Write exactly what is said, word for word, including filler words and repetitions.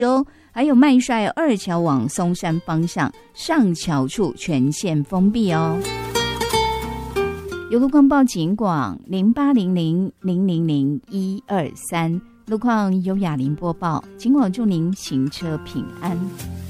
州还有麦帅二桥往松山方向上桥处全线封闭哦。有路况报警广零八零零零零零一二三，路况由雅玲播报，警广祝您行车平安。